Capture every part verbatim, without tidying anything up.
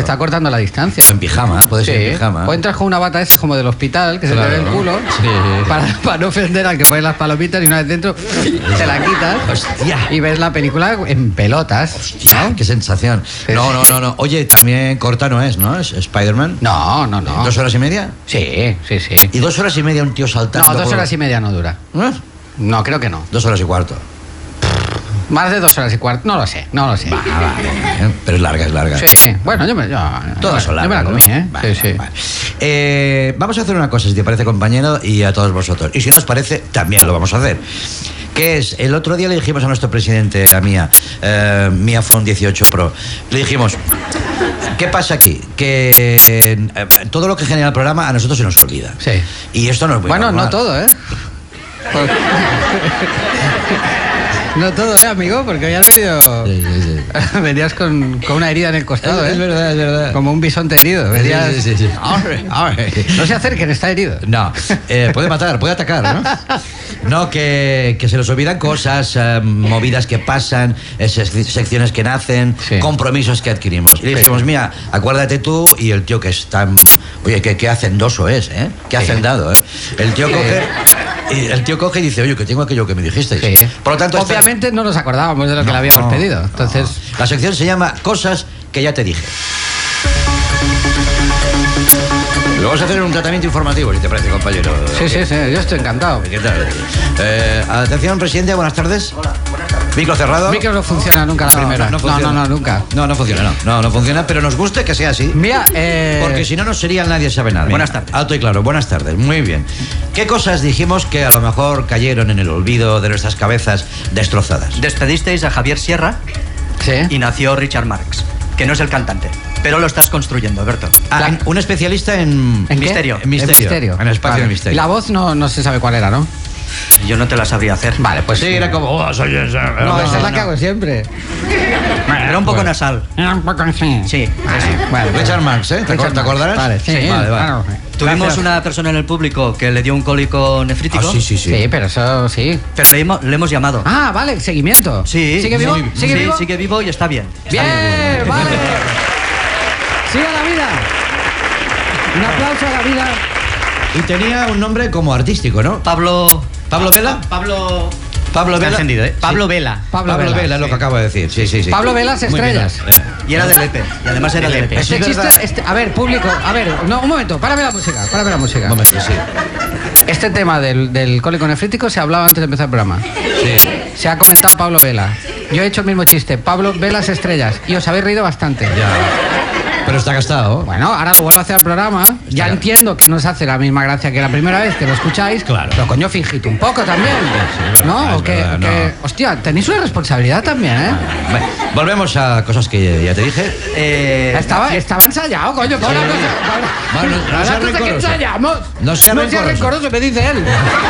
está cortando la distancia. O en pijama, puede ser Sí. en pijama. O entras con una bata esa como del hospital, que Claro. se te ve el culo, Sí. para, para no ofender al que pone las palomitas y una vez dentro te la quitas. Hostia. Y ves la película en pelotas. Hostia, ¿no? qué sensación. Sí. No, no, no, no. Oye, también corta no es, ¿no? Es Spider-Man. No, no, no. ¿Dos horas y media? Sí, sí, sí. ¿Y dos horas y media un tío saltando? No, dos por- horas y media no dura. ¿Eh? No, creo que no. Dos horas y cuarto. Más de dos horas y cuarto. No lo sé, no lo sé. Ah, vale. ¿eh? Pero es larga, es larga. Sí, bueno, yo me, yo, Todas son yo largas. me la comí, ¿no? ¿eh? Vale, sí, sí. vale. Eh, vamos a hacer una cosa, si te parece, compañero, y a todos vosotros. Y si no os parece, también lo vamos a hacer. Que es, el otro día le dijimos a nuestro presidente, a Mía, eh, Mía Phone dieciocho Pro, le dijimos, ¿qué pasa aquí? Que eh, todo lo que genera el programa a nosotros se nos olvida. Sí. Y esto no es muy Bueno, normal. no todo, ¿eh? No todo, ¿eh, amigo? Porque hoy has venido... Sí, sí, sí. Venías con, con una herida en el costado, Es, ¿eh? es verdad, es verdad. Como un bisonte herido. Venías... Sí, sí, sí, sí. Arre, arre. No se acerquen, está herido. No, eh, puede matar, puede atacar, ¿no? No, que, que se nos olvidan cosas, eh, movidas que pasan, eh, sec- secciones que nacen, Sí. compromisos que adquirimos. Y le dijimos, Sí. mira, acuérdate tú y el tío que es tan... Oye, qué, qué hacendoso es, ¿eh? Qué Sí. hacendado, ¿eh? El tío Sí. coge... Y el tío coge y dice, oye, que tengo aquello que me dijisteis. Sí. Por lo tanto, esta- Obviamente no nos acordábamos de lo que No, le habíamos no, pedido. no. Entonces, La sección se llama Cosas que ya te dije. Lo vamos a hacer en un tratamiento informativo, si te parece, compañero. sí, sí, sí, yo estoy encantado. ¿Qué tal? Eh, atención, presidente, buenas tardes. Hola, buenas tardes. Micro cerrado. Micro no funciona nunca la No, primera. no, no no, funciona. no, no, nunca. No, no funciona, no. No, no funciona, pero nos gusta que sea así. Mira, eh... Porque si no, no sería Nadie Sabe Nada. Buenas tardes. Alto y claro, buenas tardes. Muy bien. ¿Qué cosas dijimos que a lo mejor cayeron en el olvido de nuestras cabezas destrozadas? Despedisteis a Javier Sierra Sí. y nació Richard Marx, que no es el cantante, pero lo estás construyendo, Alberto. Ah, La- en- un especialista en... ¿En qué? Misterio. En misterio. En misterio. En el espacio Vale. de misterio. Y la voz no, no se sabe cuál era, ¿no? Yo no te la sabría hacer. Vale, pues Sí, era como... Oh, soy ese. No, esa es la no. que hago siempre. Era un poco Bueno. nasal. Era un poco así. Sí, Vale, sí. vale. Richard Marx, ¿eh? ¿Te, Richard ¿te acordarás? Vale, sí, vale, vale. claro. Tuvimos Gracias. una persona en el público que le dio un cólico nefrítico, Ah, sí, sí, sí. Sí, pero eso sí. pero le, hemos- le hemos llamado. Ah, vale, seguimiento. Sí, ¿Sigue vivo? muy- ¿Sigue sí, vivo? sigue vivo y está bien. Está Bien, vale. Sigue la vida. Un aplauso a la vida. Y tenía un nombre como artístico, ¿no? Pablo... ¿Pablo Vela? Pablo... Pablo Está Vela. encendido, ¿eh? Pablo Vela. Pablo, Pablo, Vela. Vela, es lo que acabo de decir. Sí, sí, sí. Pablo Velas Muy bien. Estrellas. Eh, Y era de Lepe. Y además era de Lepe. Este es chiste, verdad. este- a ver, público, a ver, no, un momento, párame la música, párame la música. Un momento, sí. Este tema del, del cólico nefrítico se hablaba antes de empezar el programa. Sí. Se ha comentado Pablo Vela. Yo he hecho el mismo chiste, Pablo Velas Estrellas, y os habéis reído bastante. Ya. Pero está gastado. Bueno, ahora lo vuelvo a hacer al programa. Ya Está- entiendo que no os hace la misma gracia que la primera vez que lo escucháis. Claro. Pero coño, fingid un poco también. Sí, es ¿No? verdad, O es que, verdad, que- no. hostia, tenéis una responsabilidad también, ¿eh? Bueno, volvemos a cosas que ya te dije. Eh, Estaba, estaba ensayado, coño. Para una cosa, para- Bueno, no para sea una cosa que rencoroso. ensayamos. No sea rencoroso. rencoroso, me dice él.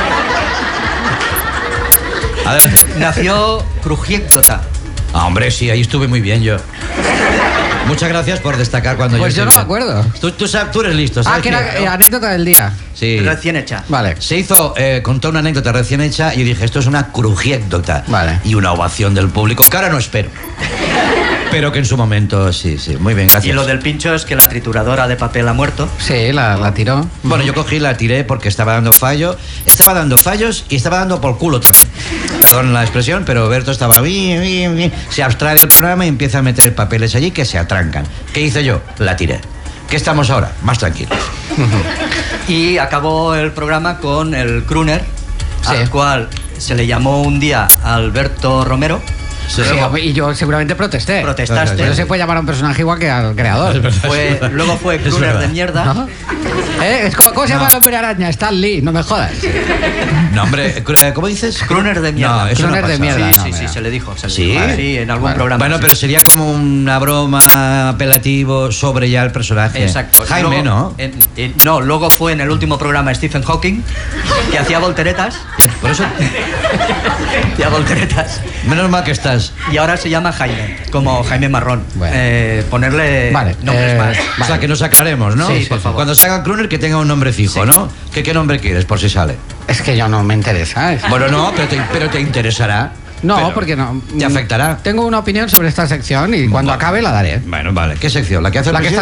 Adelante. nació Crujiécdota. Ah, hombre, sí, ahí estuve muy bien yo. Muchas gracias por destacar cuando Pues yo yo no estoy me bien. acuerdo. Tú, tú, sabes- tú eres listo, Ah, ¿sabes? que era quién? eh, anécdota del día. Sí. Recién hecha. Vale. Se hizo, eh, contó una anécdota recién hecha y yo dije, esto es una crujiécdota. Vale. Y una ovación del público, que ahora no espero. Pero que en su momento, sí, sí. Muy bien, gracias. Y lo del pincho es que la trituradora de papel ha muerto. Sí, la, la tiró. Bueno, yo cogí, la tiré porque estaba dando fallo. Estaba dando fallos y estaba dando por culo también. Perdón la expresión, pero Berto estaba... bi, bi, bi. Se abstrae del programa y empieza a meter papeles allí que se atrancan. ¿Qué hice yo? La tiré. ¿Qué estamos ahora? Más tranquilos. Y acabó el programa con el crooner, Sí. al cual se le llamó un día Alberto Romero. Sí, Luego y yo seguramente protesté. protestaste. Pero no se puede llamar a un personaje igual que al creador. Fue, luego fue crooner verdad. de mierda. ¿No? ¿Eh? Es como- ¿Cómo se llama el hombre araña? Stan Lee, no me jodas. No, hombre, eh, ¿cómo dices? Crooner de mierda. No, eso Crooner no de pasa. mierda. Sí, no, sí, sí, mira. se le dijo. Se le ¿Sí? dijo. Sí, en algún Bueno. programa. Bueno, sí. pero sería como una broma apelativo sobre ya el personaje. Exacto. Jaime, Luego, ¿no? en- en- no, luego fue en el último programa Stephen Hawking, que hacía volteretas. Por eso, Hacía volteretas. menos mal que estás. Y ahora se llama Jaime, como Jaime Marrón. Bueno. Eh, ponerle Vale, nombres eh, más. O sea, que nos aclaremos, ¿no? Sí, por favor. Cuando se haga crooner que tenga un nombre fijo, Sí. ¿no? ¿Qué, ¿Qué nombre quieres, por si sale? Es que yo no me interesa. es- Bueno, no, pero te, pero te interesará. No, Pero porque no. ¿Te afectará? Tengo una opinión sobre esta sección y cuando Vale. acabe la daré. Bueno, vale. ¿Qué sección? ¿La que hace el La que presidente?